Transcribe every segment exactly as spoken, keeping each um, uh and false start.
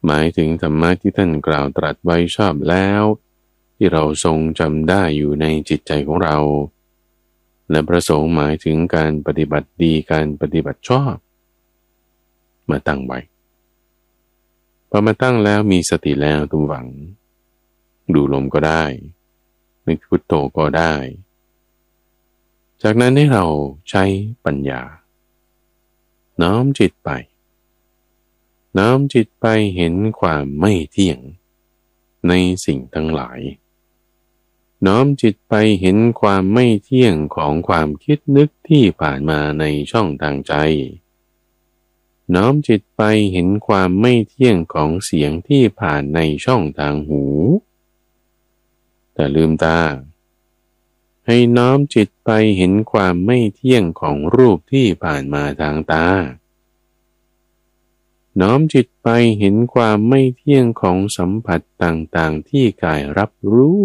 หมายถึงธรรมะที่ท่านกล่าวตรัสไว้ชอบแล้วที่เราทรงจำได้อยู่ในจิตใจของเราและประสงค์หมายถึงการปฏิบัติดีการปฏิบัติชอบมาตั้งไว้พอมาตั้งแล้วมีสติแล้วทุกหวังดูลมก็ได้นึกพุทโธก็ได้จากนั้นให้เราใช้ปัญญาน้อมจิตไปน้อมจิตไปเห็นความไม่เที่ยงในสิ่งทั้งหลายน้อมจิตไปเห็นความไม่เที่ยงของความคิดนึกที่ผ่านมาในช่องทางใจน้อมจิตไปเห็นความไม่เที่ยงของเสียงที่ผ่านในช่องทางหูแต่ลืมตาให้น้อมจิตไปเห็นความไม่เที่ยงของรูปที่ผ่านมาทางตาน้อมจิตไปเห็นความไม่เที่ยงของสัมผัสต่างๆที่กายรับรู้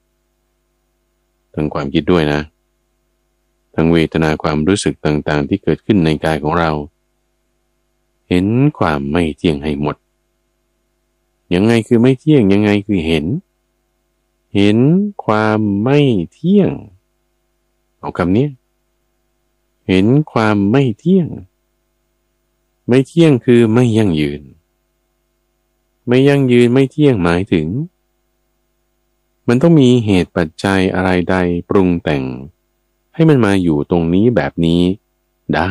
ทั้งความคิดด้วยนะทั้งเวทนาความรู้สึกต่างๆที่เกิดขึ้นในกายของเราเห็นความไม่เที่ยงให้หมดยังไงคือไม่เที่ยงยังไงคือเห็นเห็นความไม่เที่ยงเอาคำนี้เห็นความไม่เที่ยงไม่เที่ยงคือไม่ยั่งยืนไม่ยั่งยืนไม่เที่ยงหมายถึงมันต้องมีเหตุปัจจัยอะไรใดปรุงแต่งให้มันมาอยู่ตรงนี้แบบนี้ได้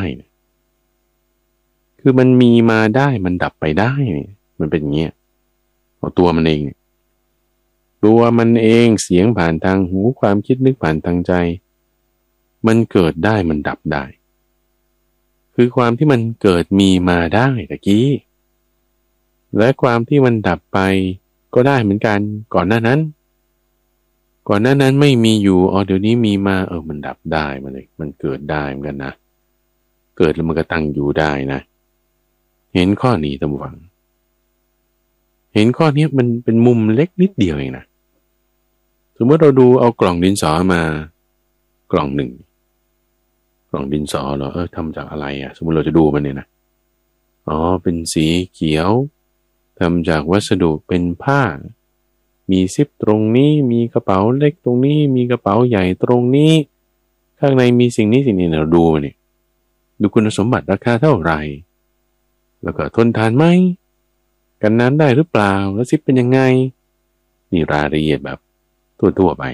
คือมันมีมาได้มันดับไปได้มันเป็นอย่างเงี้ยเอาตัวมันเองตัวมันเองเสียงผ่านทางหูความคิดนึกผ่านทางใจมันเกิดได้มันดับได้คือความที่มันเกิดมีมาได้ตะกี้และความที่มันดับไปก็ได้เหมือนกันก่อนหน้านั้นก่อนหน้านั้นไม่มีอยู่อ๋อเดี๋ยวนี้มีมาเออมันดับได้มันเลยมันเกิดได้เหมือนกันนะเกิดแล้วมันก็ตั้งอยู่ได้นะเห็นข้อนี้ตามหวังเห็นข้อนี้มันเป็นมุมเล็กนิดเดียวเองนะสมมติเราดูเอากล่องดินสอมากล่องหนึ่งกล่องดินสอเหรอเออทำจากอะไรอ่ะสมมติเราจะดูมันเนี่ยนะอ๋อเป็นสีเขียวทำจากวัสดุเป็นผ้ามีซิปตรงนี้มีกระเป๋าเล็กตรงนี้มีกระเป๋าใหญ่ตรงนี้ข้างในมีสิ่งนี้สิ่งนี้เราดูเนี่ยดูคุณสมบัติราคาเท่าไหร่แล้วก็ทนทานไหมกันน้ำได้หรือเปล่าแล้วซิปเป็นยังไงนี่รายละเอียดแบบทั่วๆไป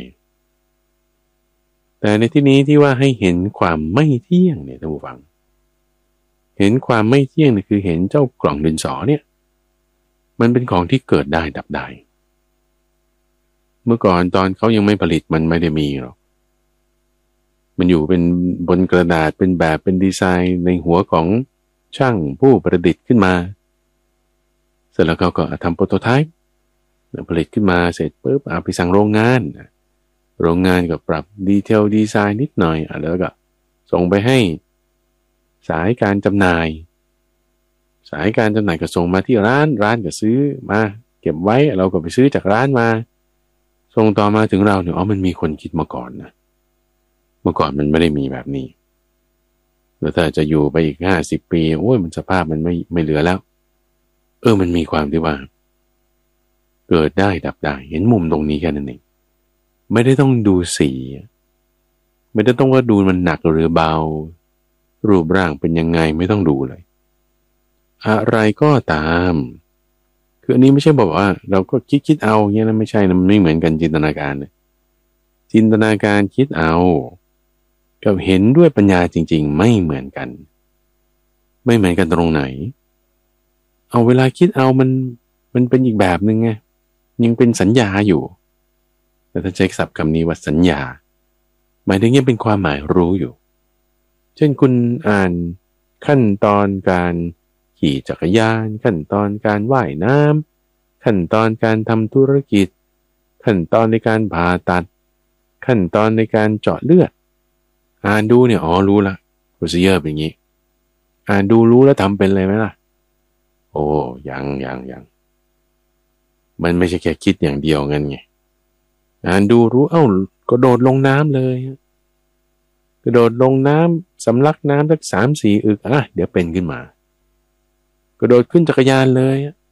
แต่ในที่นี้ที่ว่าให้เห็นความไม่เที่ยงเนี่ยท่านผู้ฟังเห็นความไม่เที่ยงนี่คือเห็นเจ้ากล่องดินสอเนี่ยมันเป็นของที่เกิดได้ดับได้เมื่อก่อนตอนเขายังไม่ผลิตมันไม่ได้มีหรอกมันอยู่เป็นบนกระดาษเป็นแบบเป็นดีไซน์ในหัวของช่างผู้ประดิษฐ์ขึ้นมาเสร็จแล้วเขาก็ทำโปรโตไทป์ผลิตขึ้นมาเสร็จปุ๊บเอาไปสั่งโรงงานโรงงานก็ปรับดีเทลดีไซน์นิดหน่อยแล้วก็ส่งไปให้สายการจำหน่ายสายการจำหน่ายก็ส่งมาที่ร้านร้านก็ซื้อมาเก็บไว้เราก็ไปซื้อจากร้านมาส่งต่อมาถึงเราเนี่ยอ๋อมันมีคนคิดมาก่อนนะเมื่อก่อนมันไม่ได้มีแบบนี้แล้วถ้าจะอยู่ไปอีกห้าสิบปีโอ้ยมันสภาพมันไม่ไม่เหลือแล้วเออมันมีความที่ว่าเกิดได้ดับได้เห็นมุมตรงนี้แค่นั้นเองไม่ได้ต้องดูสีไม่ได้ต้องว่าดูมันหนักหรือเบารูปร่างเป็นยังไงไม่ต้องดูเลยอะไรก็ตามคืออันนี้ไม่ใช่บอกว่าเราก็คิดคิดเอาเงี้ยนะไม่ใช่นะมันไม่เหมือนกันจินตนาการเลยจินตนาการคิดเอากับเห็นด้วยปัญญาจริงๆไม่เหมือนกันไม่เหมือนกันตรงไหนเอาเวลาคิดเอามันมันเป็นอีกแบบนึงไงยังเป็นสัญญาอยู่แต่ถ้าใช้ศัพท์คำนี้ว่าสัญญาหมายถึงยังเป็นความหมายรู้อยู่เช่นคุณอ่านขั้นตอนการขี่จักรยานขั้นตอนการว่ายน้ำขั้นตอนการทำธุรกิจขั้นตอนในการผ่าตัดขั้นตอนในการเจาะเลือดอ่านดูเนี่ยอ๋อรู้ละโปรซีเจอร์เป็นอย่างนี้อ่านดูรู้แล้วทำเป็นเลยไหมล่ะโอ้ยังยังยังมันไม่ใช่แค่คิดอย่างเดียวงั้นไงอ่านดูรู้เอ้ากระโดดลงน้ำเลยกระโดดลงน้ำสำลักน้ำสักสามสี่อึกอ่ะเดี๋ยวเป็นขึ้นมากระโดดขึ้นจักรยานเลย